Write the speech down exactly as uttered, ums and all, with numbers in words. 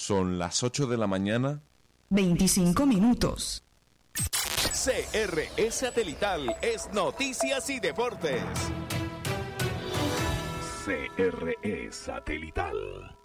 Son las ocho de la mañana. veinticinco minutos. C R E Satelital es Noticias y Deportes. C R E Satelital.